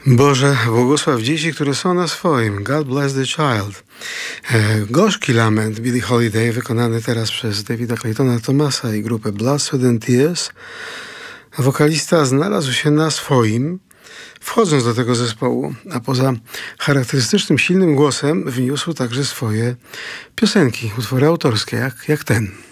Boże, błogosław dzieci, które są na swoim. God bless the child. Gorzki lament Billie Holiday, wykonany teraz przez Davida Claytona Thomasa i grupę Blood, Sweat and Tears. Wokalista znalazł się na swoim, wchodząc do tego zespołu, a poza charakterystycznym, silnym głosem wniósł także swoje piosenki, utwory autorskie, jak ten.